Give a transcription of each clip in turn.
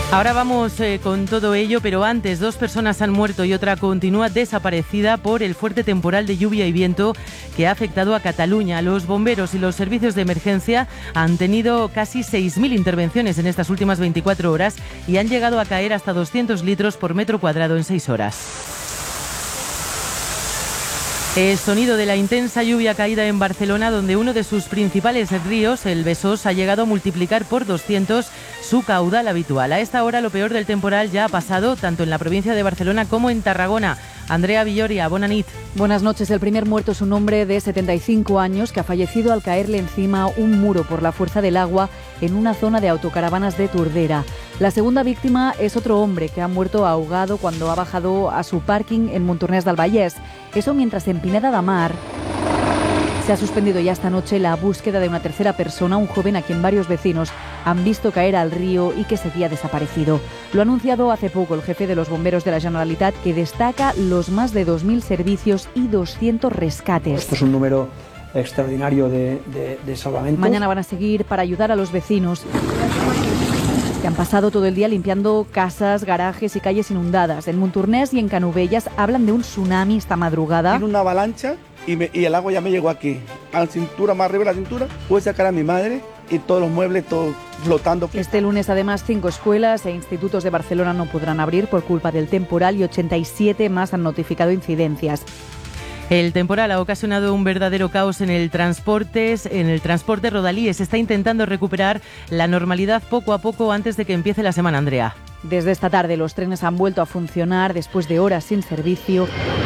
Ahora vamos con todo ello, pero antes 2 personas han muerto y otra continúa desaparecida por el fuerte temporal de lluvia y viento que ha afectado a Cataluña. Los bomberos y los servicios de emergencia han tenido casi 6.000 intervenciones en estas últimas 24 horas y han llegado a caer hasta 200 litros por metro cuadrado en 6 horas. El sonido de la intensa lluvia caída en Barcelona, donde uno de sus principales ríos, el Besós, ha llegado a multiplicar por 200 su caudal habitual. A esta hora lo peor del temporal ya ha pasado, tanto en la provincia de Barcelona como en Tarragona. Andrea Villoria, bona nit. Buenas noches. El primer muerto es un hombre de 75 años que ha fallecido al caerle encima un muro por la fuerza del agua en una zona de autocaravanas de Tordera. La segunda víctima es otro hombre que ha muerto ahogado cuando ha bajado a su parking en Montornès del Vallès. Eso mientras en Pineda de Mar se ha suspendido ya esta noche la búsqueda de una tercera persona, un joven a quien varios vecinos han visto caer al río y que seguía desaparecido. Lo ha anunciado hace poco el jefe de los bomberos de la Generalitat, que destaca los más de 2.000 servicios y 200 rescates. Esto es un número extraordinario de salvamentos. Mañana van a seguir para ayudar a los vecinos que han pasado todo el día limpiando casas, garajes y calles inundadas. En Montornès y en Canovelles hablan de un tsunami esta madrugada. Tiene una avalancha y el agua ya me llegó aquí, a la cintura, más arriba de la cintura. Pude sacar a mi madre y todos los muebles, todo flotando. Este lunes, además, 5 escuelas e institutos de Barcelona no podrán abrir por culpa del temporal y 87 más han notificado incidencias. El temporal ha ocasionado un verdadero caos en el transporte rodalíes. Se está intentando recuperar la normalidad poco a poco antes de que empiece la semana, Andrea. Desde esta tarde los trenes han vuelto a funcionar después de horas sin servicio.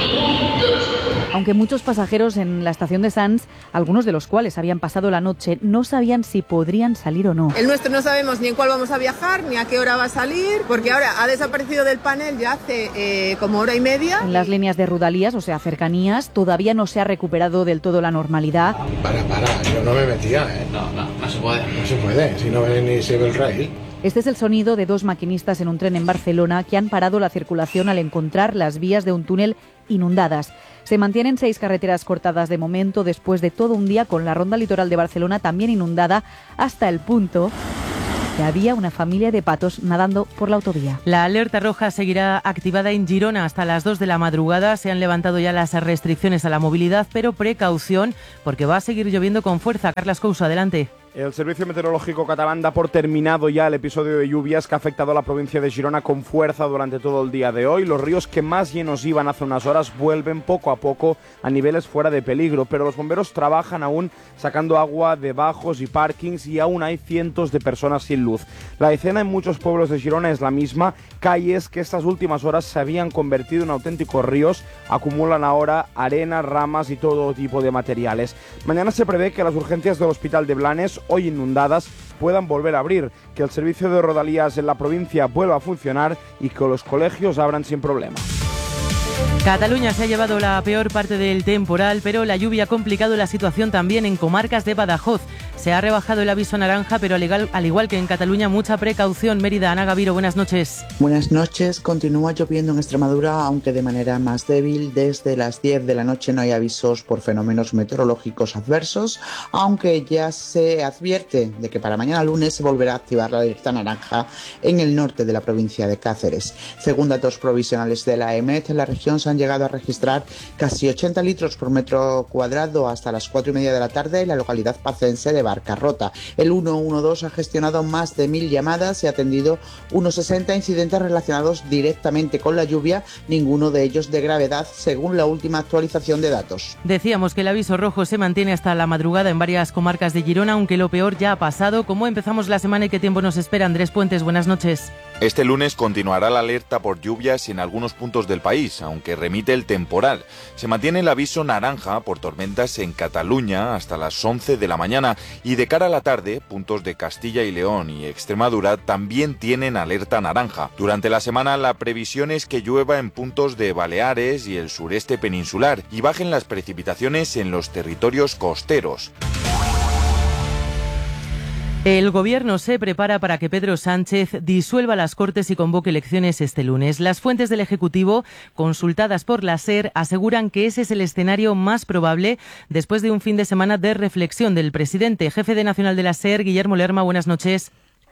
Aunque muchos pasajeros en la estación de Sants, algunos de los cuales habían pasado la noche, no sabían si podrían salir o no. El nuestro no sabemos ni en cuál vamos a viajar, ni a qué hora va a salir, porque ahora ha desaparecido del panel ya hace como hora y media. En las líneas de Rodalías, o sea, cercanías, todavía no se ha recuperado del todo la normalidad. Yo no me metía, No se puede. No se puede, si no ve ni se ve el rail. Este es el sonido de 2 maquinistas en un tren en Barcelona que han parado la circulación al encontrar las vías de un túnel inundadas. Se mantienen 6 carreteras cortadas de momento después de todo un día con la ronda litoral de Barcelona también inundada hasta el punto que había una familia de patos nadando por la autovía. La alerta roja seguirá activada en Girona hasta las 2 de la madrugada. Se han levantado ya las restricciones a la movilidad, pero precaución porque va a seguir lloviendo con fuerza. Carles Couso, adelante. El Servicio Meteorológico catalán da por terminado ya el episodio de lluvias que ha afectado a la provincia de Girona con fuerza durante todo el día de hoy. Los ríos que más llenos iban hace unas horas vuelven poco a poco a niveles fuera de peligro, pero los bomberos trabajan aún sacando agua de bajos y parkings y aún hay cientos de personas sin luz. La escena en muchos pueblos de Girona es la misma. Calles que estas últimas horas se habían convertido en auténticos ríos acumulan ahora arena, ramas y todo tipo de materiales. Mañana se prevé que las urgencias del Hospital de Blanes, hoy inundadas, puedan volver a abrir, que el servicio de rodalías en la provincia vuelva a funcionar y que los colegios abran sin problema. Cataluña se ha llevado la peor parte del temporal, pero la lluvia ha complicado la situación también en comarcas de Badajoz. Se ha rebajado el aviso naranja, pero al igual que en Cataluña, mucha precaución. Mérida, Ana Gaviro, buenas noches. Buenas noches. Continúa lloviendo en Extremadura, aunque de manera más débil. Desde las 10 de la noche no hay avisos por fenómenos meteorológicos adversos, aunque ya se advierte de que para mañana lunes se volverá a activar la alerta naranja en el norte de la provincia de Cáceres. Según datos provisionales de la EMET, en la región se han llegado a registrar casi 80 litros por metro cuadrado hasta las 4:30 de la tarde en la localidad pacense de Barcarrota. El 112 ha gestionado más de 1.000 llamadas y ha atendido unos 60 incidentes relacionados directamente con la lluvia, ninguno de ellos de gravedad, según la última actualización de datos. Decíamos que el aviso rojo se mantiene hasta la madrugada en varias comarcas de Girona, aunque lo peor ya ha pasado. ¿Cómo empezamos la semana y qué tiempo nos espera? Andrés Puentes, buenas noches. Este lunes continuará la alerta por lluvias en algunos puntos del país, aunque remite el temporal. Se mantiene el aviso naranja por tormentas en Cataluña hasta las 11 de la mañana y de cara a la tarde, puntos de Castilla y León y Extremadura también tienen alerta naranja. Durante la semana la previsión es que llueva en puntos de Baleares y el sureste peninsular y bajen las precipitaciones en los territorios costeros. El Gobierno se prepara para que Pedro Sánchez disuelva las Cortes y convoque elecciones este lunes. Las fuentes del Ejecutivo, consultadas por la SER, aseguran que ese es el escenario más probable después de un fin de semana de reflexión del presidente. Jefe de Nacional de la SER, Guillermo Lerma, buenas noches.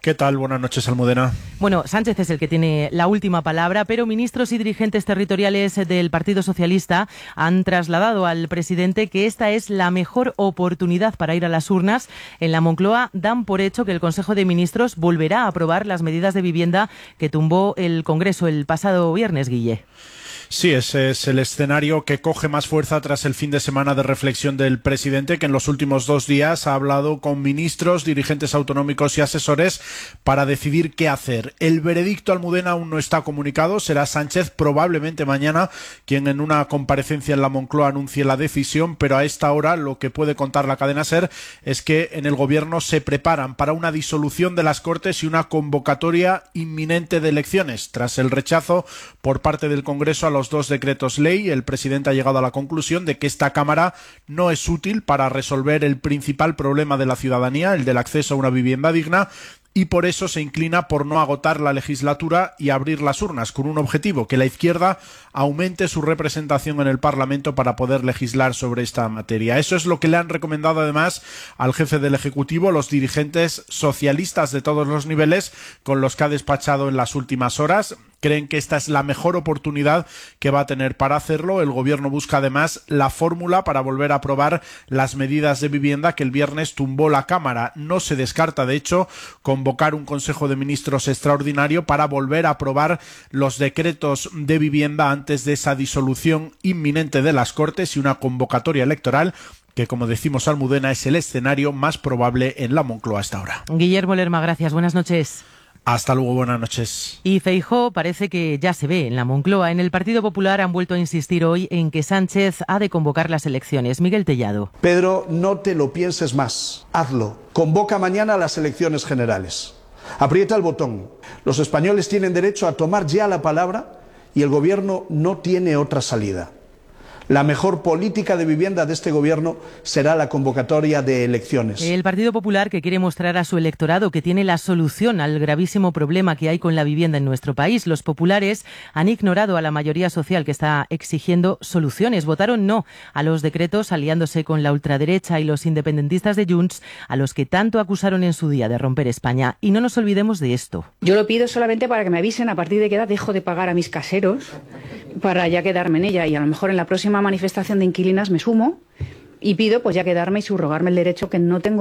¿Qué tal? Buenas noches, Almudena. Bueno, Sánchez es el que tiene la última palabra, pero ministros y dirigentes territoriales del Partido Socialista han trasladado al presidente que esta es la mejor oportunidad para ir a las urnas. En la Moncloa dan por hecho que el Consejo de Ministros volverá a aprobar las medidas de vivienda que tumbó el Congreso el pasado viernes, Guille. Sí, ese es el escenario que coge más fuerza tras el fin de semana de reflexión del presidente, que en los últimos 2 días ha hablado con ministros, dirigentes autonómicos y asesores para decidir qué hacer. El veredicto, Almudena, aún no está comunicado. Será Sánchez, probablemente mañana, quien en una comparecencia en la Moncloa anuncie la decisión, pero a esta hora lo que puede contar la cadena SER es que en el Gobierno se preparan para una disolución de las Cortes y una convocatoria inminente de elecciones. Tras el rechazo por parte del Congreso a los 2 decretos ley, el presidente ha llegado a la conclusión de que esta Cámara no es útil para resolver el principal problema de la ciudadanía, el del acceso a una vivienda digna, y por eso se inclina por no agotar la legislatura y abrir las urnas, con un objetivo: que la izquierda aumente su representación en el Parlamento para poder legislar sobre esta materia. Eso es lo que le han recomendado además al jefe del Ejecutivo los dirigentes socialistas de todos los niveles con los que ha despachado en las últimas horas. Creen que esta es la mejor oportunidad que va a tener para hacerlo. El Gobierno busca además la fórmula para volver a aprobar las medidas de vivienda que el viernes tumbó la Cámara. No se descarta, de hecho, convocar un Consejo de Ministros extraordinario para volver a aprobar los decretos de vivienda antes de esa disolución inminente de las Cortes y una convocatoria electoral que, como decimos, Almudena, es el escenario más probable en la Moncloa hasta ahora. Guillermo Lerma, gracias. Buenas noches. Hasta luego, buenas noches. Y Feijóo parece que ya se ve en la Moncloa. En el Partido Popular han vuelto a insistir hoy en que Sánchez ha de convocar las elecciones. Miguel Tellado. Pedro, no te lo pienses más. Hazlo. Convoca mañana las elecciones generales. Aprieta el botón. Los españoles tienen derecho a tomar ya la palabra y el Gobierno no tiene otra salida. La mejor política de vivienda de este Gobierno será la convocatoria de elecciones. El Partido Popular, que quiere mostrar a su electorado que tiene la solución al gravísimo problema que hay con la vivienda en nuestro país. Los populares han ignorado a la mayoría social que está exigiendo soluciones. Votaron no a los decretos, aliándose con la ultraderecha y los independentistas de Junts, a los que tanto acusaron en su día de romper España. Y no nos olvidemos de esto. Yo lo pido solamente para que me avisen a partir de qué edad dejo de pagar a mis caseros, para ya quedarme en ella, y a lo mejor en la próxima manifestación de inquilinas me sumo y pido pues ya quedarme y subrogarme el derecho que no tengo